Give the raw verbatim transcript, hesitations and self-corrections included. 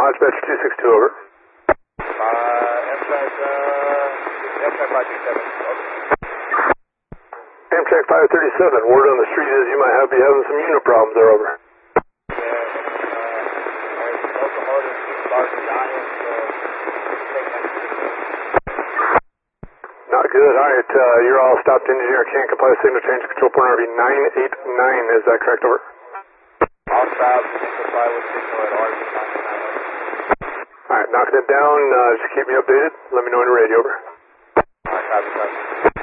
Dispatcher two six two, over. Uh, Amtrak, uh, Amtrak five two seven, over. Amtrak five thirty-seven, word on the street is you might have, be having some unit problems there, over. Yeah, uh, locomotive, large giant, Not good. All right, uh, you're all stopped engineer. Can't comply with signal change. Control point R V nine eight nine. Is that correct? Over. All stop. Can't comply with signal at R V nine eight nine. All right, knocking it down. Uh, just keep me updated. Let me know when you're ready. Over. All right, copy, copy.